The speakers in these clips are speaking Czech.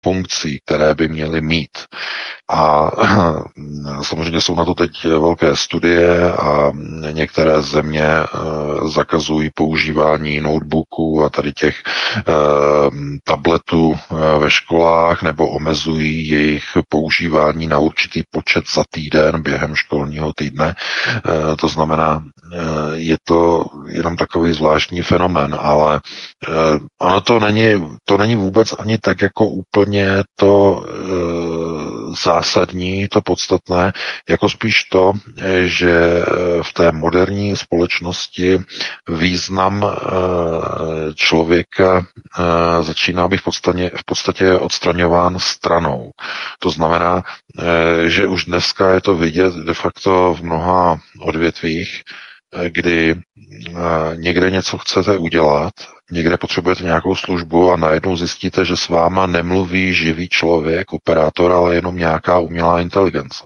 funkcí, které by měly mít. A samozřejmě jsou na to teď velké studie a některé země zakazují používání notebooků a tady těch tabletů ve školách nebo omezují jejich používání na určitý počet za týden během školního týdne. To znamená, je to jenom takový zvláštní fenomén, ale ono to není vůbec ani tak jako úplně to zásadní, to podstatné, jako spíš to, že v té moderní společnosti význam člověka začíná být v podstatě odstraňován stranou. To znamená, že už dneska je to vidět de facto v mnoha odvětvích, kdy někde něco chcete udělat, někde potřebujete nějakou službu a najednou zjistíte, že s váma nemluví živý člověk, operátor, ale jenom nějaká umělá inteligence.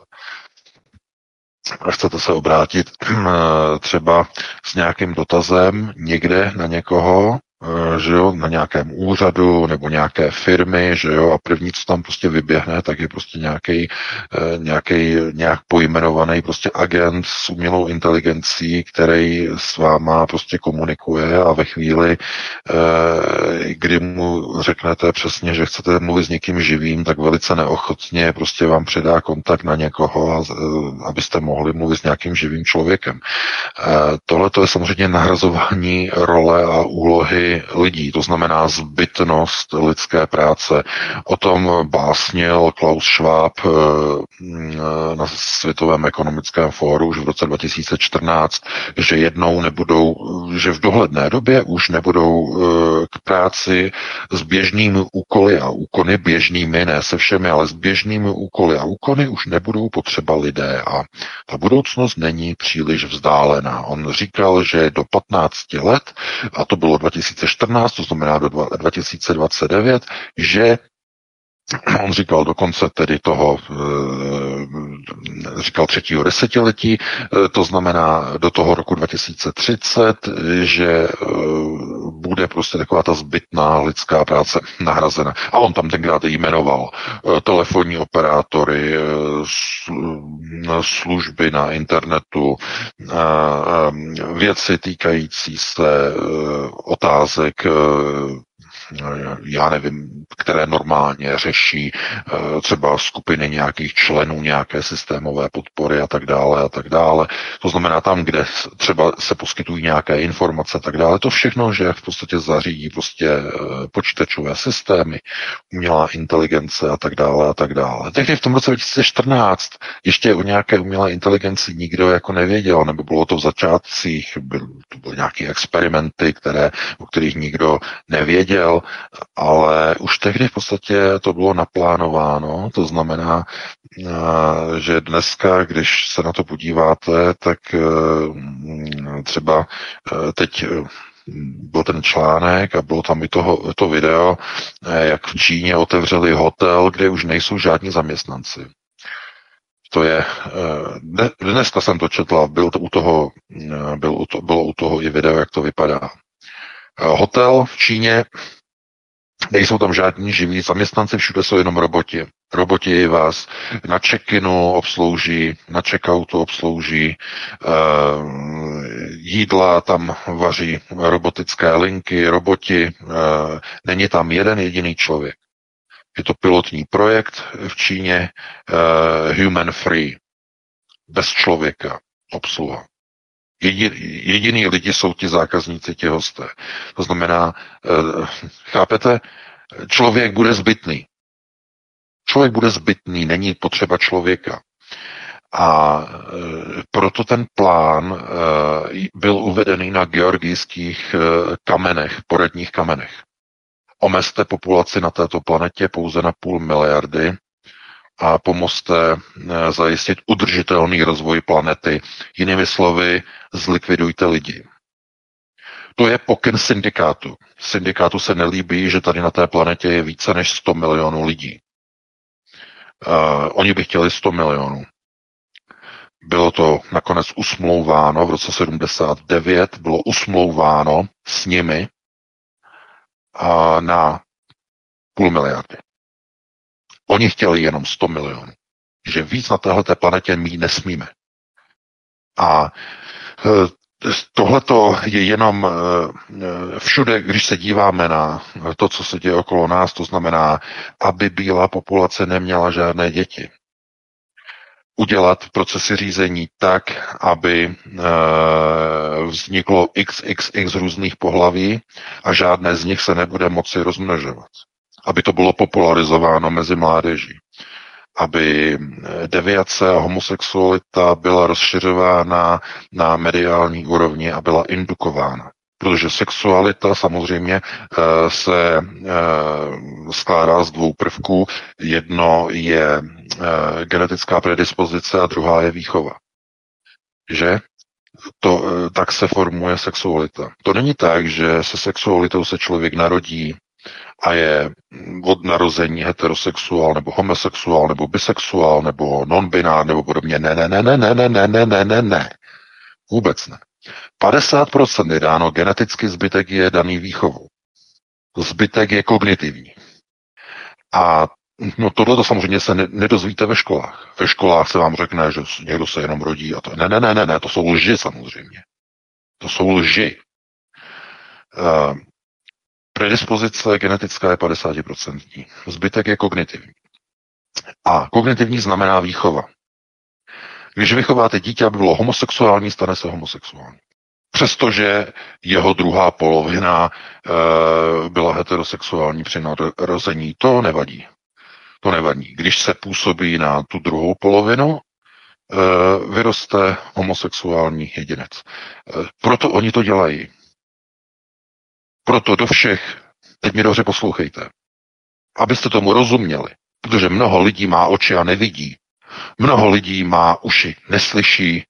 A chcete se obrátit třeba s nějakým dotazem někde na někoho, že jo, na nějakém úřadu nebo nějaké firmy, že jo, a první, co tam prostě vyběhne, tak je prostě nějak pojmenovaný prostě agent s umělou inteligencí, který s váma prostě komunikuje a ve chvíli, kdy mu řeknete přesně, že chcete mluvit s někým živým, tak velice neochotně prostě vám předá kontakt na někoho, abyste mohli mluvit s nějakým živým člověkem. Tohle to je samozřejmě nahrazování role a úlohy lidí, to znamená zbytnost lidské práce. O tom básnil Klaus Schwab na Světovém ekonomickém fóru už v roce 2014, že v dohledné době už nebudou k práci s běžnými úkoly a úkony běžnými, ne se všemi, ale s běžnými úkoly a úkony už nebudou potřeba lidé a ta budoucnost není příliš vzdálená. On říkal, že do 15 let, a to bylo 2014, to znamená do 2029, že on říkal dokonce tedy říkal třetího desetiletí, to znamená do toho roku 2030, že bude prostě taková ta zbytná lidská práce nahrazena. A on tam tenkrát jmenoval telefonní operátory, služby na internetu, věci týkající se otázek, já nevím, které normálně řeší třeba skupiny nějakých členů, nějaké systémové podpory a tak dále a tak dále. To znamená tam, kde třeba se poskytují nějaké informace a tak dále. To všechno, že v podstatě zařídí prostě počítačové systémy, umělá inteligence a tak dále a tak dále. Tehdy v tom roce 2014 ještě o nějaké umělé inteligenci nikdo jako nevěděl, nebo bylo to v začátcích, to byly nějaké experimenty, o kterých nikdo nevěděl, ale už tehdy v podstatě to bylo naplánováno, to znamená, že dneska, když se na to podíváte, tak třeba teď byl ten článek a bylo tam i to video, jak v Číně otevřeli hotel, kde už nejsou žádní zaměstnanci. To je, dneska jsem to četla, bylo u toho i video, jak to vypadá. Hotel v Číně, nejsou tam žádní živí zaměstnanci, všude jsou jenom roboti. Roboti vás na check-inu obslouží, na check-outu obslouží, jídla tam vaří robotické linky, roboti, není tam jeden jediný člověk. Je to pilotní projekt v Číně, human free, bez člověka, obsluha. Jediný lidi jsou ti zákazníci, ti hosté. To znamená, chápete, člověk bude zbytný. Člověk bude zbytný, není potřeba člověka. A proto ten plán byl uvedený na georgijských kamenech, poradních kamenech. Omezte populaci na této planetě pouze na 0,5 miliardy a pomozte zajistit udržitelný rozvoj planety. Jinými slovy, zlikvidujte lidi. To je pokyn syndikátu. Syndikátu se nelíbí, že tady na té planetě je více než 100 milionů lidí. Oni by chtěli 100 milionů. Bylo to nakonec usmlouváno v roce 79, bylo usmlouváno s nimi na 0,5 miliardy. Oni chtěli jenom 100 milionů. Že víc na téhleté planetě mít nesmíme. A tohleto je jenom všude, když se díváme na to, co se děje okolo nás, to znamená, aby bílá populace neměla žádné děti. Udělat procesy řízení tak, aby vzniklo XXX různých pohlaví a žádné z nich se nebude moci rozmnožovat. Aby to bylo popularizováno mezi mládeží. Aby deviace a homosexualita byla rozšiřována na mediální úrovni a byla indukována. Protože sexualita samozřejmě se skládá z dvou prvků. Jedno je genetická predispozice a druhá je výchova. Že? Tak se formuje sexualita. To není tak, že se sexualitou se člověk narodí a je od narození heterosexuál, nebo homosexuál, nebo bisexuál, nebo non-binár, nebo podobně. Ne. Vůbec ne. 50% je dáno geneticky, zbytek je daný výchovou. Zbytek je kognitivní. A no tohle to samozřejmě se nedozvíte ve školách. Ve školách se vám řekne, že někdo se jenom rodí a to. Ne, to jsou lži samozřejmě. To jsou lži. Predispozice genetická je 50%. Zbytek je kognitivní. A kognitivní znamená výchova. Když vychováte dítě, aby bylo homosexuální, stane se homosexuální. Přestože jeho druhá polovina byla heterosexuální při narození, to nevadí. To nevadí. Když se působí na tu druhou polovinu, vyroste homosexuální jedinec. Proto oni to dělají. Proto do všech, teď mě dobře poslouchejte, abyste tomu rozuměli, protože mnoho lidí má oči a nevidí, mnoho lidí má uši, neslyší,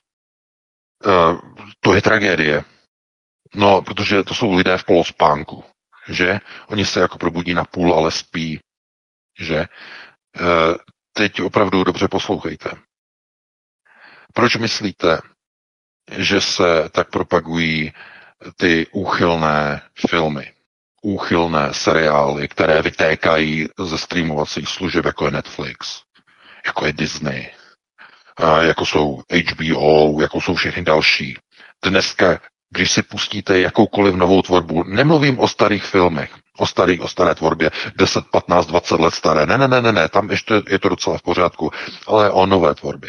to je tragédie. No, protože to jsou lidé v polospánku, že? Oni se jako probudí na půl, ale spí, že? Teď opravdu dobře poslouchejte. Proč myslíte, že se tak propagují ty úchylné filmy, úchylné seriály, které vytékají ze streamovacích služeb, jako je Netflix, jako je Disney, jako jsou HBO, jako jsou všechny další. Dneska, když si pustíte jakoukoliv novou tvorbu, nemluvím o starých filmech, o staré tvorbě, 10, 15, 20 let staré, ne, tam ještě je to docela v pořádku, ale o nové tvorbě.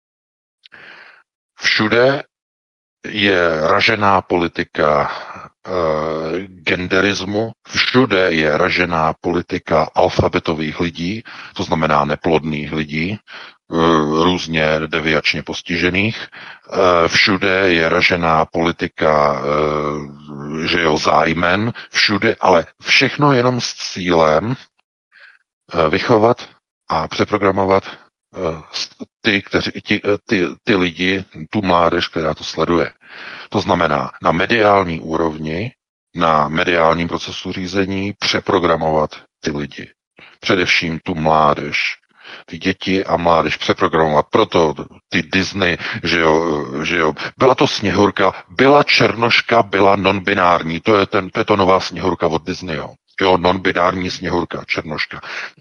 Všude je ražená politika genderismu, všude je ražená politika alfabetových lidí, to znamená neplodných lidí, různě deviačně postižených. Všude je ražená politika, že jo, zájmen, všude, ale všechno jenom s cílem vychovat a přeprogramovat ty lidi, tu mládež, která to sleduje. To znamená na mediální úrovni, na mediálním procesu řízení přeprogramovat ty lidi. Především tu mládež. Ty děti a mládež přeprogramovat. Proto ty Disney, že jo. Byla to Sněhurka, byla Černoška, byla non-binární. To je to nová Sněhurka od Disneyho. Jo, non-binární Sněhurka, Černoška,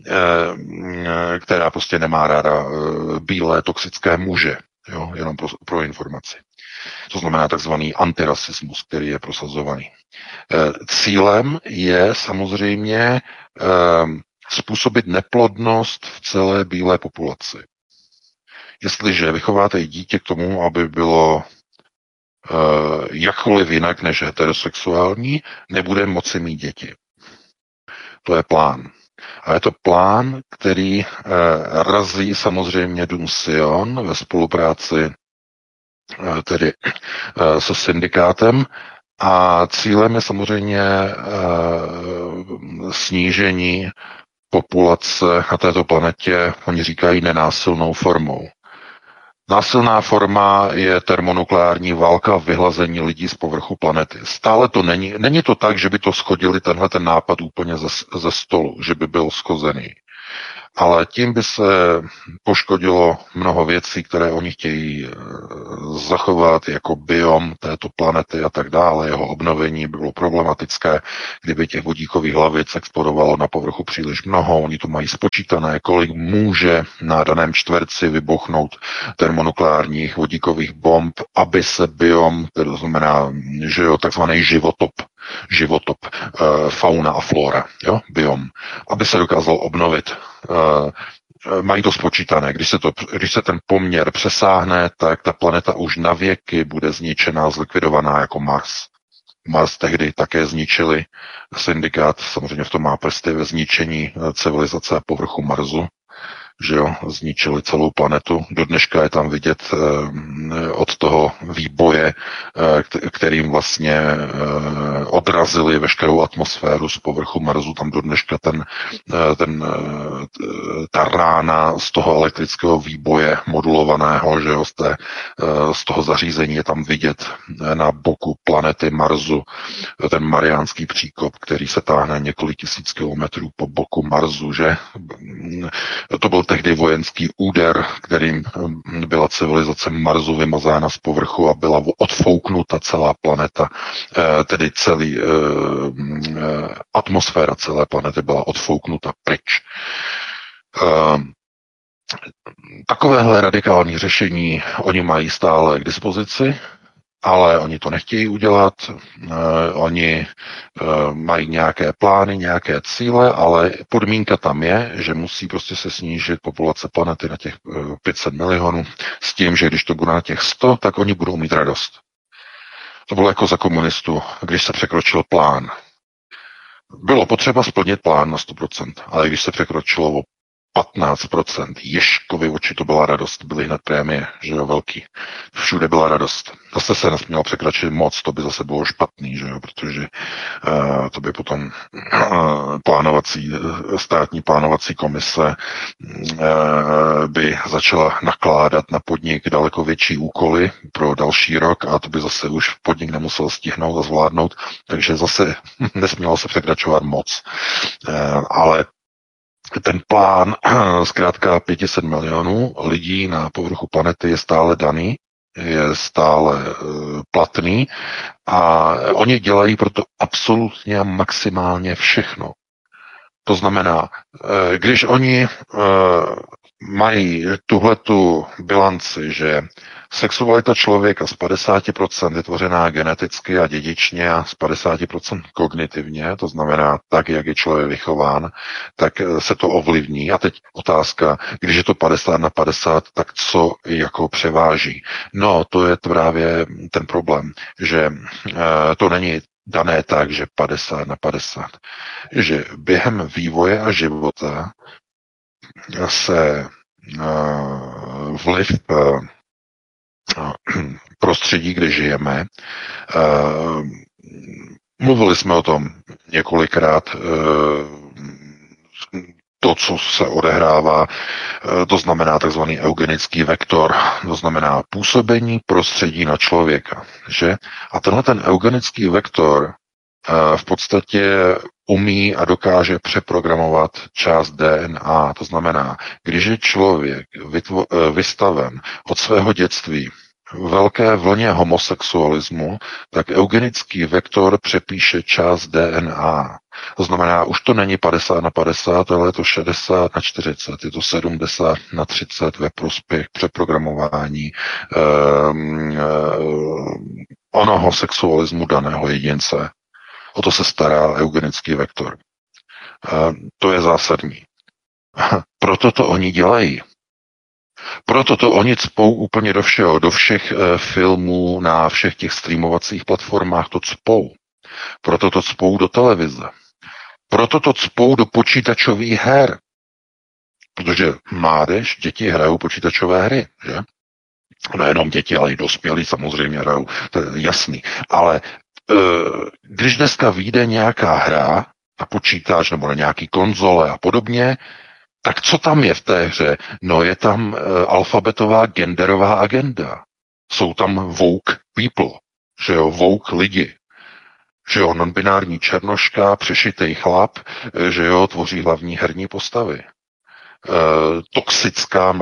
která prostě nemá ráda bílé toxické muže. Jo, jenom pro informaci. To znamená takzvaný antirasismus, který je prosazovaný. Cílem je samozřejmě způsobit neplodnost v celé bílé populaci. Jestliže vychováte dítě k tomu, aby bylo jakkoliv jinak než heterosexuální, nebude moci mít děti. To je plán. A je to plán, který razí samozřejmě Dům Sion ve spolupráci tedy se syndikátem a cílem je samozřejmě snížení populace na této planetě, oni říkají nenásilnou formou. Násilná forma je termonukleární válka, vyhlazení lidí z povrchu planety. Stále to není to tak, že by to schodili tenhle ten nápad úplně ze stolu, že by byl schozený. Ale tím by se poškodilo mnoho věcí, které oni chtějí zachovat jako biom této planety a tak dále. Jeho obnovení by bylo problematické, kdyby těch vodíkových hlavic explodovalo na povrchu příliš mnoho. Oni to mají spočítané, kolik může na daném čtverci vybuchnout termonukleárních vodíkových bomb, aby se biom, to znamená, že jo, takzvaný životop, fauna a flora, jo, biom, aby se dokázal obnovit. Mají to spočítané. Když se ten poměr přesáhne, tak ta planeta už na věky bude zničená, zlikvidovaná jako Mars. Mars tehdy také zničili. Syndikát samozřejmě v tom má prsty ve zničení civilizace a povrchu Marsu, že jo, zničili celou planetu. Do dneška je tam vidět od toho výboje, kterým vlastně odrazili veškerou atmosféru z povrchu Marsu. Tam do dneška ta rána z toho elektrického výboje modulovaného, že jo, z toho zařízení je tam vidět na boku planety Marsu ten Mariánský příkop, který se táhne několik tisíc kilometrů po boku Marsu, že? To byl tehdy vojenský úder, kterým byla civilizace Marsu vymazána z povrchu a byla odfouknuta celá planeta, tedy celý atmosféra celé planety byla odfouknuta pryč. Takovéhle radikální řešení oni mají stále k dispozici, ale oni to nechtějí udělat, oni mají nějaké plány, nějaké cíle, ale podmínka tam je, že musí prostě se snížit populace planety na těch 500 milionů s tím, že když to bude na těch 100, tak oni budou mít radost. To bylo jako za komunistů, když se překročil plán. Bylo potřeba splnit plán na 100%, ale když se překročilo o 15%. Ježkovi oči, to byla radost, byly hned prémie, že jo, velký. Všude byla radost. Zase se nesmělo překračit moc, to by zase bylo špatný, že jo, protože to by potom státní plánovací komise by začala nakládat na podnik daleko větší úkoly pro další rok a to by zase už podnik nemusel stihnout a zvládnout, takže zase nesmělo se překračovat moc. Ale ten plán, zkrátka 500 milionů lidí na povrchu planety je stále daný, je stále platný a oni dělají proto absolutně a maximálně všechno. To znamená, když oni mají tuhletu bilanci, že sexualita člověka z 50% je tvořená geneticky a dědičně a z 50% kognitivně, to znamená tak, jak je člověk vychován, tak se to ovlivní. A teď otázka, když je to 50/50, tak co jako převáží? No, to je právě ten problém, že to není dané tak, že 50/50. Že během vývoje a života se vliv prostředí, kde žijeme, mluvili jsme o tom několikrát, to, co se odehrává, to znamená takzvaný eugenický vektor, to znamená působení prostředí na člověka, že? A tenhle ten eugenický vektor v podstatě umí a dokáže přeprogramovat část DNA. To znamená, když je člověk vystaven od svého dětství velké vlně homosexualismu, tak eugenický vektor přepíše část DNA. To znamená, už to není 50/50, ale je to 60/40, je to 70/30 ve prospěch přeprogramování onoho sexualismu daného jedince. O to se stará eugenický vektor. To je zásadní. Proto to oni dělají. Proto to oni cpou úplně do všeho, do všech filmů, na všech těch streamovacích platformách to cpou. Proto to cpou do televize. Proto to cpou do počítačových her. Protože mládež, děti hrajou počítačové hry, že? Nejenom děti, ale i dospělí samozřejmě hrajou, to je jasný. Ale když dneska vyjde nějaká hra na počítač nebo na nějaký konzole a podobně, tak co tam je v té hře? No je tam alfabetová genderová agenda. Jsou tam woke people, že jo, woke lidi. Že jo, non-binární černoška, přešitej chlap, že jo, tvoří hlavní herní postavy. toxická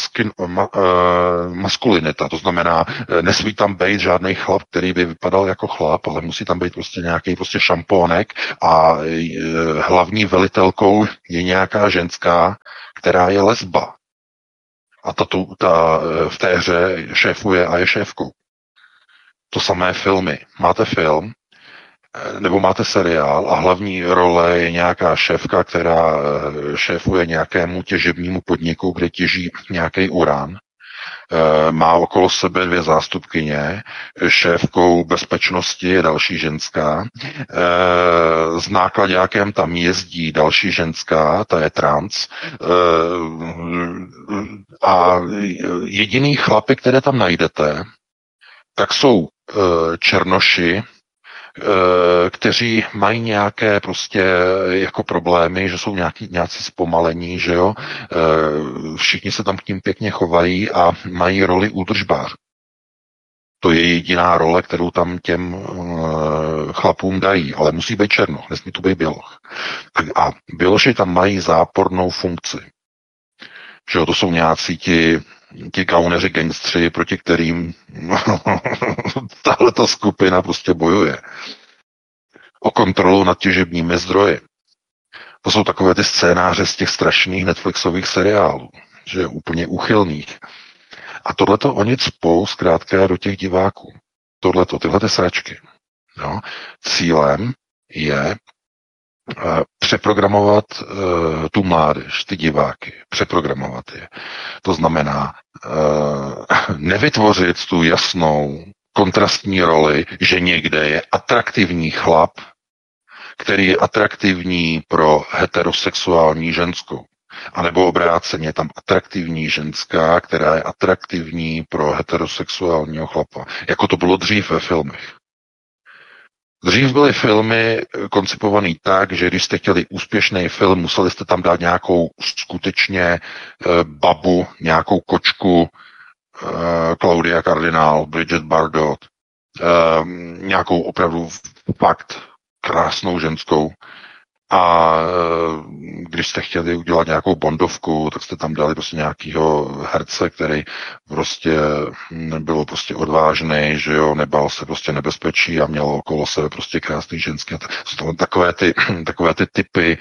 maskulinita. To znamená, nesmí tam být žádný chlap, který by vypadal jako chlap, ale musí tam být prostě nějaký prostě šampónek a hlavní velitelkou je nějaká ženská, která je lesba. A ta v té hře šéfuje a je šéfkou. To samé filmy. Máte film, nebo máte seriál a hlavní role je nějaká šéfka, která šéfuje nějakému těžebnímu podniku, kde těží nějaký uran. Má okolo sebe 2 zástupkyně, šéfkou bezpečnosti je další ženská, s náklaďákem tam jezdí další ženská, ta je trans, a jediný chlapy, které tam najdete, tak jsou černoši, kteří mají nějaké prostě jako problémy, že jsou nějací zpomalení, že jo. Všichni se tam k ním pěkně chovají a mají roli údržbář. To je jediná role, kterou tam těm chlapům dají, ale musí být černo, nesmí to být běloch. A běloši tam mají zápornou funkci. Že jo, to jsou nějací ti gauneři, gangstři, proti kterým tahleta skupina prostě bojuje. O kontrolu nad těžebními zdroji. To jsou takové ty scénáře z těch strašných Netflixových seriálů, že je úplně úchylných. A tohleto oni cpou zkrátka do těch diváků. Tyhle ty sračky. No. Cílem je přeprogramovat tu mládež, ty diváky, přeprogramovat je. To znamená nevytvořit tu jasnou kontrastní roli, že někde je atraktivní chlap, který je atraktivní pro heterosexuální ženskou. A nebo obráceně tam atraktivní ženská, která je atraktivní pro heterosexuálního chlapa. Jako to bylo dřív ve filmech. Dřív byly filmy koncipované tak, že když jste chtěli úspěšný film, museli jste tam dát nějakou skutečně babu, nějakou kočku, Claudia Cardinal, Bridget Bardot, nějakou opravdu fakt krásnou ženskou. A když jste chtěli udělat nějakou bondovku, tak jste tam dali prostě nějakýho herce, který prostě byl prostě odvážný, že jo, nebál se prostě nebezpečí a měl okolo sebe prostě krásný ženský. Jsou takové ty typy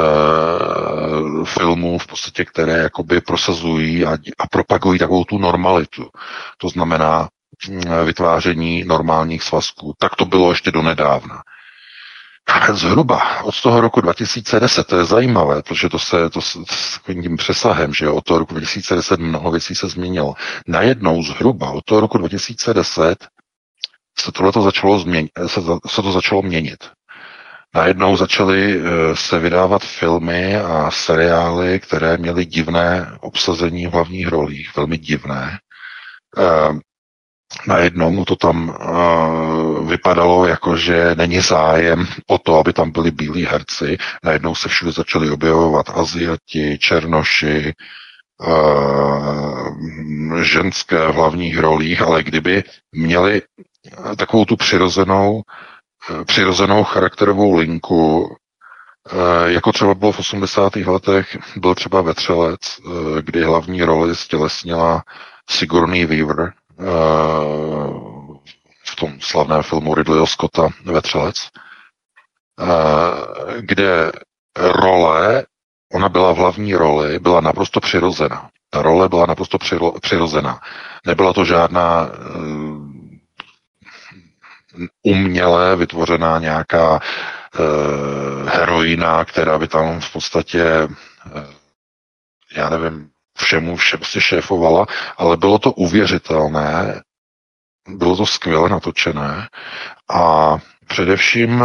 filmů v podstatě, které jakoby prosazují a propagují takovou tu normalitu. To znamená vytváření normálních svazků. Tak to bylo ještě donedávna. Zhruba od toho roku 2010, to je zajímavé, protože to s takovým přesahem, že od toho roku 2010 mnoho věcí se změnilo. Najednou zhruba od toho roku 2010 se to začalo měnit. Najednou začaly se vydávat filmy a seriály, které měly divné obsazení v hlavních rolích, velmi divné. Najednou to tam vypadalo jako, že není zájem o to, aby tam byli bílí herci. Najednou se všude začali objevovat Aziati, černoši, ženské v hlavních rolích, ale kdyby měli takovou tu přirozenou charakterovou linku, jako třeba bylo v 80. letech, byl třeba Vetřelec, kdy hlavní roli stělesnila Sigourney Weaver, v tom slavném filmu Ridleyho Scotta Vetřelec, kde ona byla v hlavní roli, byla naprosto přirozená. Ta role byla naprosto přirozená. Nebyla to žádná uměle vytvořená nějaká heroina, která by tam v podstatě já nevím, všemu prostě šéfovala, ale bylo to uvěřitelné, bylo to skvěle natočené a především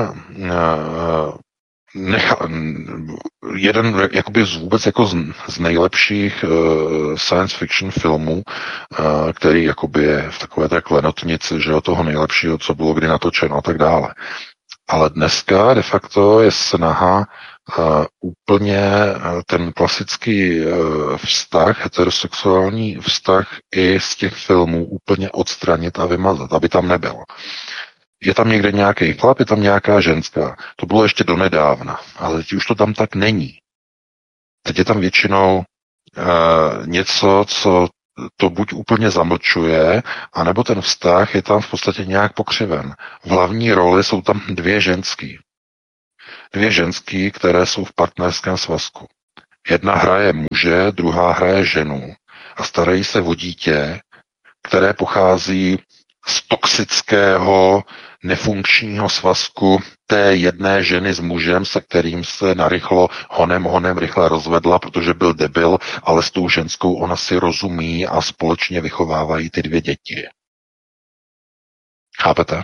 jeden jakoby vůbec jako z nejlepších science fiction filmů, který jakoby je v takové té klenotnici, že toho nejlepšího, co bylo kdy natočeno a tak dále. Ale dneska de facto je snaha úplně ten klasický vztah, heterosexuální vztah i z těch filmů úplně odstranit a vymazat, aby tam nebyl. Je tam někde nějaký chlap, je tam nějaká ženská. To bylo ještě donedávna, ale teď už to tam tak není. Teď je tam většinou něco, co to buď úplně zamlčuje, anebo ten vztah je tam v podstatě nějak pokřiven. V hlavní roli jsou tam dvě ženský. Dvě ženský, které jsou v partnerském svazku. Jedna hraje muže, druhá hraje ženu a starají se o dítě, které pochází z toxického, nefunkčního svazku té jedné ženy s mužem, se kterým se narychlo honem rychle rozvedla, protože byl debil, ale s tou ženskou ona si rozumí a společně vychovávají ty dvě děti. Chápete?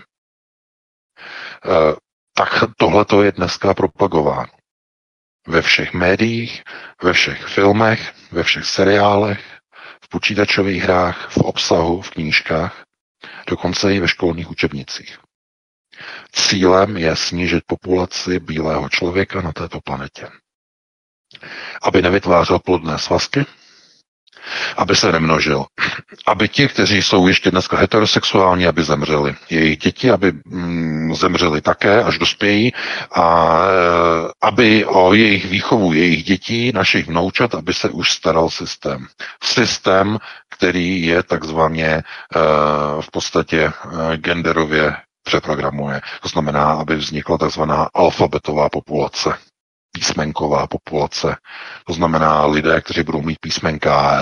Tak tohleto je dneska propagováno. Ve všech médiích, ve všech filmech, ve všech seriálech, v počítačových hrách, v obsahu, v knížkách, dokonce i ve školních učebnicích. Cílem je snížit populaci bílého člověka na této planetě. Aby nevytvářel plodné svazky, aby se nemnožil. Aby ti, kteří jsou ještě dneska heterosexuální, aby zemřeli. Jejich děti, aby zemřeli také, až dospějí. A aby o jejich výchovu, jejich dětí, našich vnoučat, aby se už staral systém. Systém, který je takzvaně v podstatě genderově přeprogramuje. To znamená, aby vznikla takzvaná alfabetová populace. Písmenková populace. To znamená lidé, kteří budou mít písmenka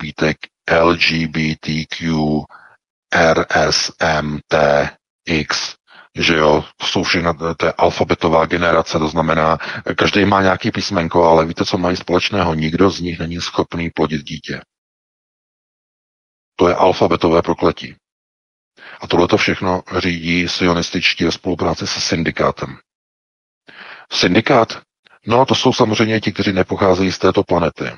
LGBTQ, RSMT, X, že jo, to jsou všechno, to je alfabetová generace, to znamená, každý má nějaký písmenko, ale víte, co mají společného? Nikdo z nich není schopný plodit dítě. To je alfabetové prokletí. A tohleto všechno řídí sionističtí ve spolupráci se syndikátem. Syndikát? No, to jsou samozřejmě ti, kteří nepocházejí z této planety.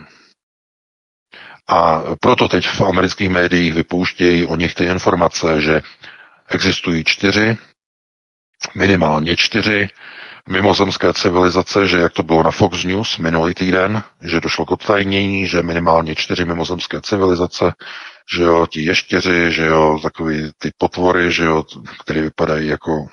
A proto teď v amerických médiích vypouštějí o nich ty informace, že existují minimálně čtyři mimozemské civilizace, že jak to bylo na Fox News minulý týden, že došlo k odtajnění, že minimálně 4 mimozemské civilizace, že jo, ti ještěři, že jo, takový ty potvory, že jo, které vypadají jako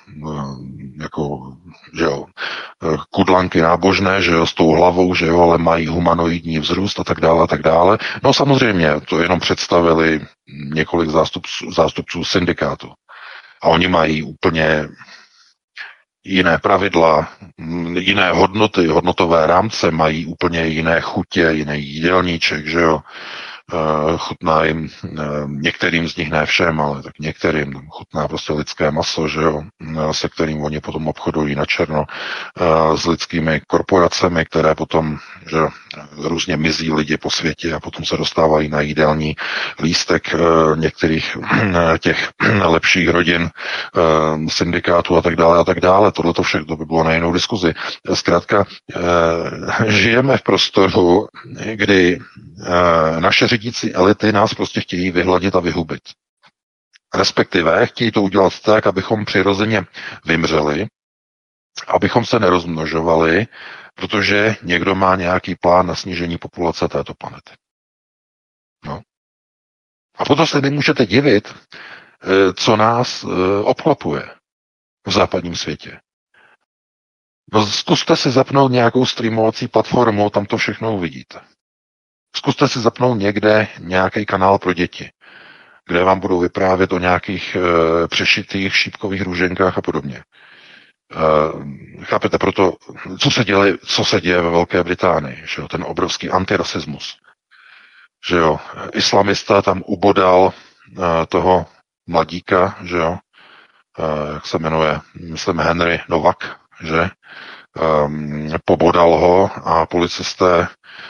že jo, kudlanky nábožné, že jo, s tou hlavou, že jo, ale mají humanoidní vzrůst a tak dále, a tak dále. No samozřejmě, to jenom představili několik zástupců syndikátu. A oni mají úplně jiné pravidla, jiné hodnoty, hodnotové rámce, mají úplně jiné chutě, jiný jídelníček, že jo. Chutná jim, některým z nich ne všem, ale tak některým chutná prostě lidské maso, že jo, se kterým oni potom obchodují na černo s lidskými korporacemi, které potom, že různě mizí lidi po světě a potom se dostávají na jídelní lístek některých těch lepších rodin, syndikátů a tak dále a tak dále. Tohle to všechno by bylo na jinou diskuzi. Zkrátka, žijeme v prostoru, kdy naše řídící elity nás prostě chtějí vyhladit a vyhubit. Respektive chtějí to udělat tak, abychom přirozeně vymřeli, abychom se nerozmnožovali, protože někdo má nějaký plán na snížení populace této planety. No. A potom se nemůžete divit, co nás obklopuje v západním světě. No, zkuste si zapnout nějakou streamovací platformu, tam to všechno uvidíte. Zkuste si zapnout někde nějaký kanál pro děti, kde vám budou vyprávět o nějakých přešitých šípkových růženkách a podobně. Chápete, proto, co se děje ve Velké Británii, že jo, ten obrovský antirasismus. Že jo, islamista tam ubodal toho mladíka, že jo, jak se jmenuje, myslím Henry Novak, že pobodal ho a policisté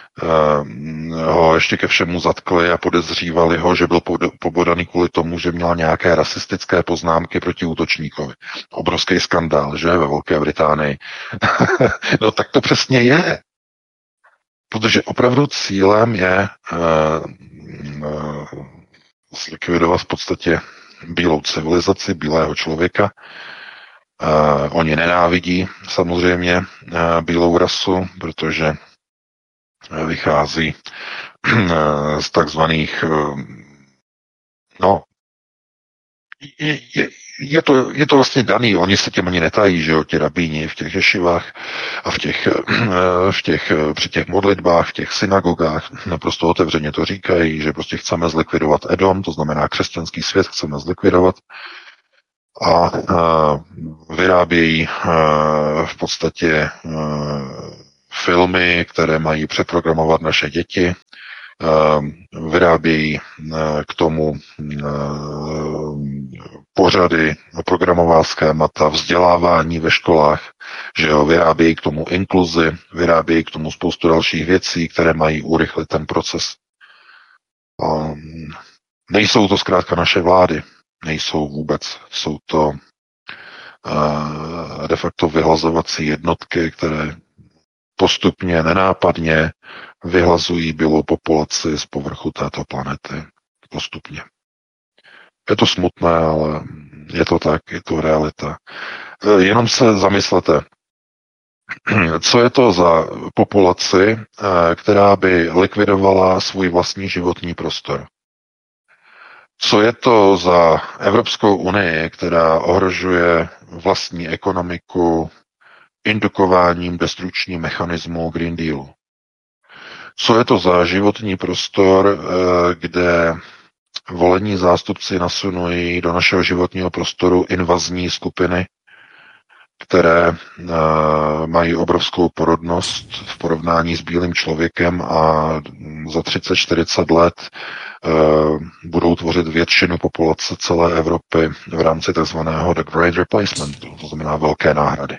ho ještě ke všemu zatkli a podezřívali ho, že byl pobodaný kvůli tomu, že měl nějaké rasistické poznámky proti útočníkovi. Obrovský skandál, že, ve Velké Británii. No tak to přesně je. Protože opravdu cílem je zlikvidovat v podstatě bílou civilizaci, bílého člověka. Oni nenávidí samozřejmě bílou rasu, protože vychází z takzvaných, no, je to vlastně daný, oni se těm ani netají, že jo, ti rabíni v těch ješivách a při těch modlitbách, v těch synagogách naprosto otevřeně to říkají, že prostě chceme zlikvidovat Edom, to znamená křesťanský svět chceme zlikvidovat a vyrábějí v podstatě filmy, které mají přeprogramovat naše děti, vyrábějí k tomu pořady, programová schémata, vzdělávání ve školách, že jo, vyrábějí k tomu inkluzi, vyrábějí k tomu spoustu dalších věcí, které mají urychlit ten proces. Nejsou to zkrátka naše vlády, nejsou vůbec, jsou to de facto vyhlazovací jednotky, které postupně, nenápadně vyhlazují bílou populaci z povrchu této planety. Postupně. Je to smutné, ale je to tak, je to realita. Jenom se zamyslete, co je to za populaci, která by likvidovala svůj vlastní životní prostor. Co je to za Evropskou unii, která ohrožuje vlastní ekonomiku indukováním destrukčních mechanismů Green Dealu. Co je to za životní prostor, kde volení zástupci nasunují do našeho životního prostoru invazní skupiny, které mají obrovskou porodnost v porovnání s bílým člověkem a za 30-40 let budou tvořit většinu populace celé Evropy v rámci takzvaného The Great Replacementu, to znamená velké náhrady.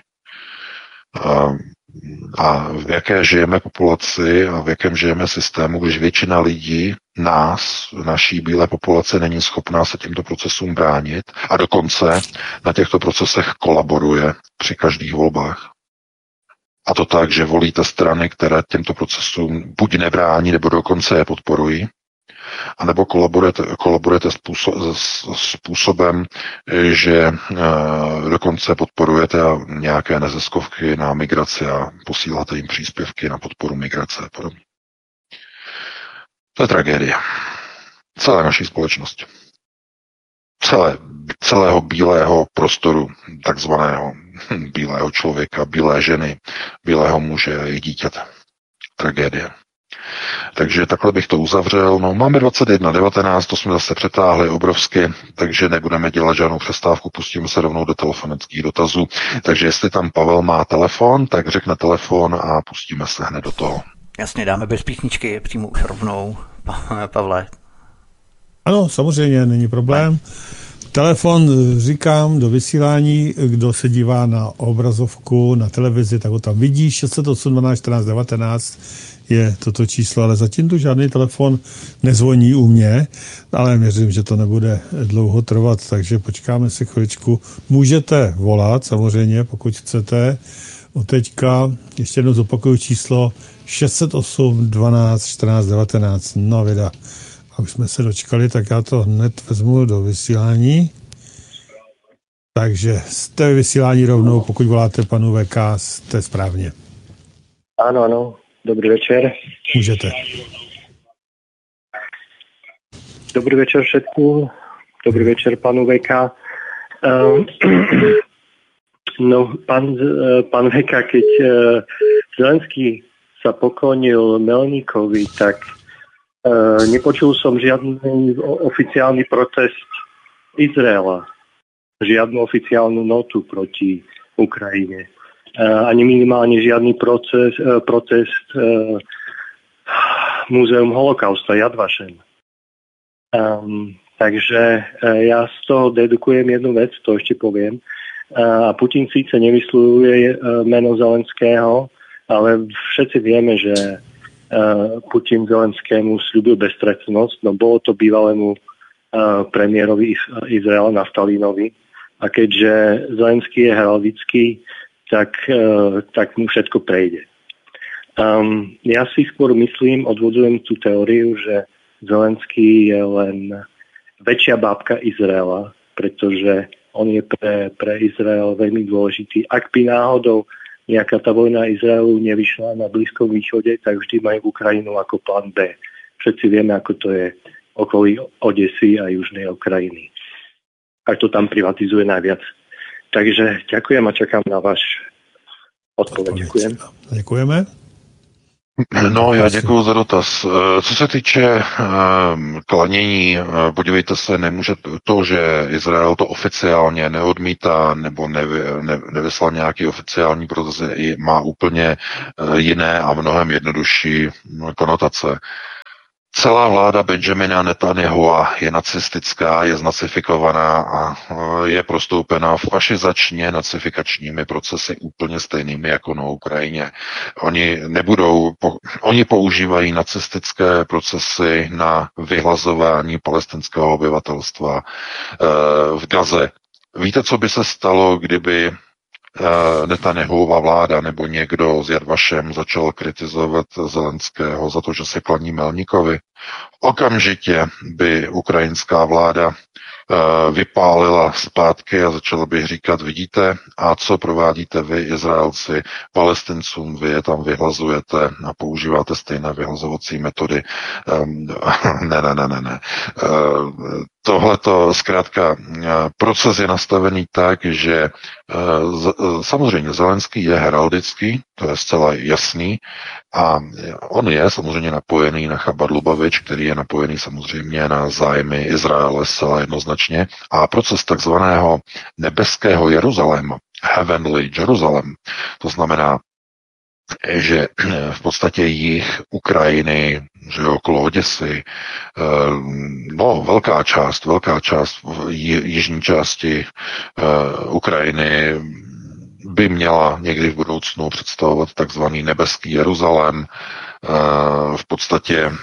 A v jaké žijeme populaci a v jakém žijeme systému, když většina lidí, naší bílé populace, není schopná se těmto procesům bránit a dokonce na těchto procesech kolaboruje při každých volbách. A to tak, že volíte strany, které těmto procesům buď nebrání, nebo dokonce je podporují, anebo kolaborujete způsobem, že dokonce podporujete nějaké neziskovky na migraci a posíláte jim příspěvky na podporu migrace a podobně. To je tragédie celé naší společnosti. Celého bílého prostoru, takzvaného bílého člověka, bílé ženy, bílého muže a jejich dítěte. Tragédie. Takže takhle bych to uzavřel. No, máme 21:19, to jsme zase přetáhli obrovsky, takže nebudeme dělat žádnou přestávku, pustíme se rovnou do telefonických dotazů. Takže jestli tam Pavel má telefon, tak řekne telefon a pustíme se hned do toho. Jasně, dáme bez písničky přímo už rovnou, Pavle. Ano, samozřejmě, není problém. Telefon říkám do vysílání, kdo se dívá na obrazovku, na televizi, tak ho tam vidí, 608 12 14 19 je toto číslo, ale zatím tu žádný telefon nezvoní u mě, ale věřím, že to nebude dlouho trvat, takže počkáme si chviličku. Můžete volat samozřejmě, pokud chcete. Od teďka ještě jednou zopakuju číslo 608 12 14 19. No vida. A už jsme se dočkali, tak já to hned vezmu do vysílání. Takže jste ve vysílání rovnou, pokud voláte panu VK, jste správně. Áno, dobrý večer. Můžete. Dobrý večer všetkým. Dobrý večer panu VK. No, pán VK, keď Zelenský sa poklonil Melníkovi, tak nepočul som žiadny oficiálny protest Izraela, žiadnu oficiálnu notu proti Ukrajine, ani minimálne žiadny protest Múzeum holokausta Yad Vashem. Takže ja z toho dedukujem jednu vec, to ešte poviem. A Putin síce nevyslovuje meno Zelenského, ale všetci vieme, že Putin Zelenskému sľúbil beztrestnosť, no bolo to bývalému premiérovi Izraela Naftalínovi. A keďže Zelenský je heraldický, tak mu všetko prejde. Ja si skôr myslím, odvodzujem tú teóriu, že Zelenský je len väčšia bábka Izraela, pretože on je pre Izrael veľmi dôležitý. Ak by náhodou nejaká tá vojna Izraelu nevyšla na Blízkom východe, tak vždy majú Ukrajinu ako plán B. Všetci vieme, ako to je okolí Odesy a južnej Ukrajiny. ať to tam privatizuje najviac. Takže ďakujem a čakám na váš odpověď. Děkujem. Děkujeme. No, já děkuji za dotaz. Co se týče klanění, podívejte se, nemůže to, že Izrael to oficiálně neodmítá nebo nevyslal nějaký oficiální proces, má úplně jiné a mnohem jednodušší konotace. Celá vláda Benjamina Netanyahua je nacistická, je znacifikovaná a je prostoupena fašizačně nacifikačními procesy úplně stejnými jako na Ukrajině. Oni používají nacistické procesy na vyhlazování palestinského obyvatelstva v Gaze. Víte, co by se stalo, kdyby Netanyahuova vláda nebo někdo s Yad Vashem začal kritizovat Zelenského za to, že se klaní Melníkovi? Okamžitě by ukrajinská vláda vypálila zpátky a začala by říkat, vidíte, a co provádíte vy, Izraelci, Palestincům, vy je tam vyhlazujete a používáte stejné vyhlazovací metody. Ne. Tohleto zkrátka proces je nastavený tak, že samozřejmě Zelenský je heraldický, to je zcela jasný, a on je samozřejmě napojený na Chabad Lubavič, který je napojený samozřejmě na zájmy Izraele zcela jednoznačně. A proces takzvaného nebeského Jeruzaléma, Heavenly Jerusalem, to znamená, že v podstatě jih Ukrajiny, že okolo Oděsy, velká část jižní části Ukrajiny by měla někdy v budoucnu představovat takzvaný nebeský Jeruzalém, v podstatě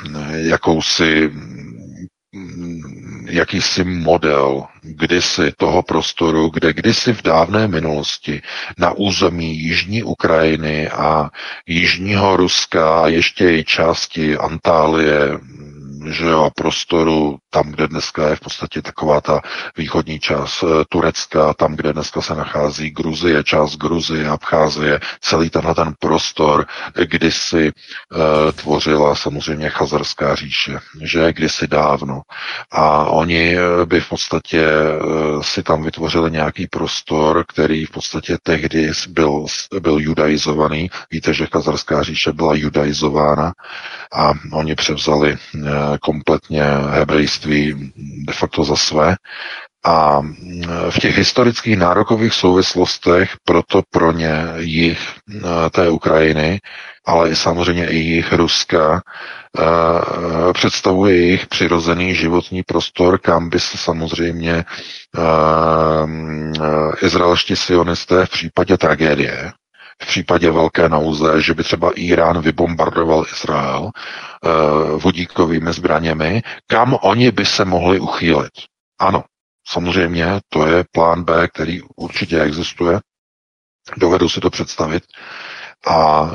jakýsi model kdysi toho prostoru, kde kdysi v dávné minulosti na území jižní Ukrajiny a jižního Ruska a ještě i části Antálie, a prostoru tam, kde dneska je v podstatě taková ta východní část Turecka, tam, kde dneska se nachází Gruzie, část Gruzie, Abcházie, celý tenhle ten prostor kdysi tvořila samozřejmě Chazarská říše, že kdysi dávno. A oni by v podstatě si tam vytvořili nějaký prostor, který v podstatě tehdy byl judaizovaný. Víte, že Chazarská říše byla judaizována a oni převzali kompletně hebrejství de facto za své. A v těch historických nárokových souvislostech proto pro ně jih té Ukrajiny, ale i samozřejmě i jih Ruska představuje jejich přirozený životní prostor, kam by se samozřejmě izraelští sionisté v případě tragédie, v případě velké nouze, že by třeba Irán vybombardoval Izrael vodíkovými zbraněmi, kam oni by se mohli uchýlit. Ano, samozřejmě to je plán B, který určitě existuje. Dovedu si to představit. A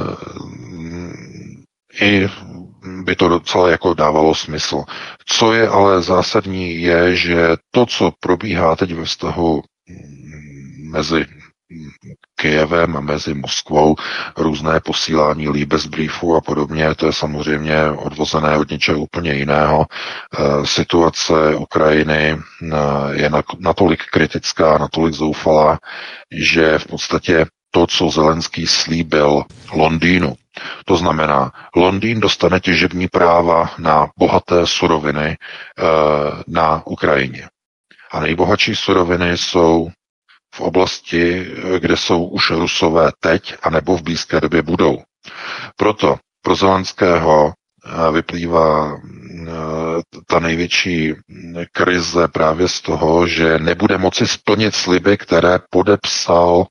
i by to docela jako dávalo smysl. Co je ale zásadní, je, že to, co probíhá teď ve vztahu mezi Kyjevem a mezi Moskvou, různé posílání Liebesbriefů a podobně, to je samozřejmě odvozené od něčeho úplně jiného. Situace Ukrajiny je natolik kritická, natolik zoufalá, že v podstatě to, co Zelenský slíbil Londýnu, to znamená, Londýn dostane těžební práva na bohaté suroviny na Ukrajině. A nejbohatší suroviny jsou v oblasti, kde jsou už Rusové teď, anebo v blízké době budou. Proto pro Zelenského vyplývá ta největší krize právě z toho, že nebude moci splnit sliby, které podepsal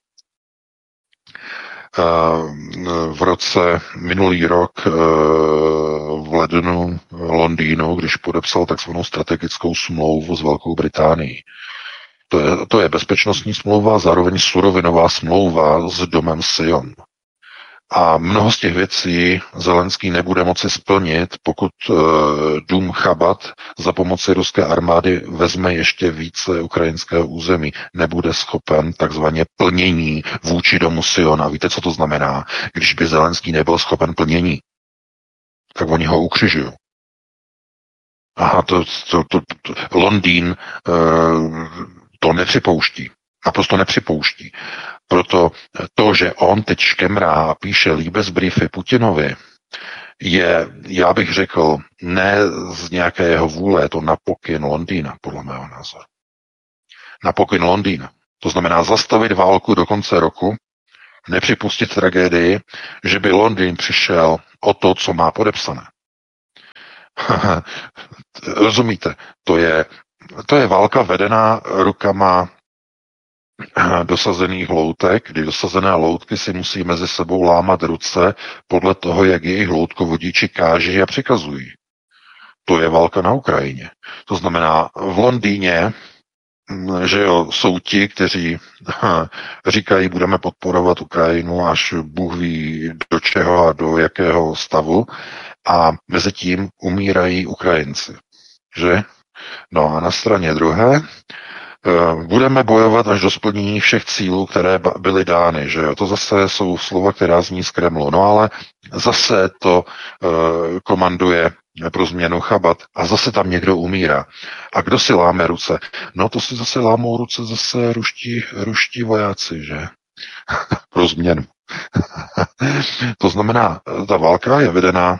v roce minulý rok v lednu Londýnu, když podepsal takzvanou strategickou smlouvu s Velkou Británií. To je bezpečnostní smlouva, zároveň surovinová smlouva s domem Sion. A mnoho z těch věcí Zelenský nebude moci splnit, pokud dům Chabad za pomoci ruské armády vezme ještě více ukrajinského území. Nebude schopen takzvaně plnění vůči domu Siona. Víte, co to znamená? Když by Zelenský nebyl schopen plnění, tak oni ho ukřižují. Aha, Londýn to nepřipouští. Naprosto nepřipouští. Proto to, že on teď škemrá a píše Liebesbriefy Putinovi, je, já bych řekl, ne z nějaké jeho vůle, je to na pokyn Londýna, podle mého názoru. Na pokyn Londýna. To znamená zastavit válku do konce roku, nepřipustit tragédii, že by Londýn přišel o to, co má podepsané. Rozumíte? To je válka vedená rukama dosazených loutek, kdy dosazené loutky si musí mezi sebou lámat ruce podle toho, jak jejich loutkovodiči káží a přikazují. To je válka na Ukrajině. To znamená, v Londýně, že jo, jsou ti, kteří říkají, budeme podporovat Ukrajinu, až Bůh ví do čeho a do jakého stavu, a mezi tím umírají Ukrajinci. Že? No a na straně druhé budeme bojovat až do splnění všech cílů, které byly dány. Že jo? To zase jsou slova, která zní z Kremlu. No ale zase to komanduje pro změnu Chabat a zase tam někdo umírá. A kdo si láme ruce? No to si zase lámou ruce zase ruští vojáci, že? Pro změnu. To znamená, ta válka je vedená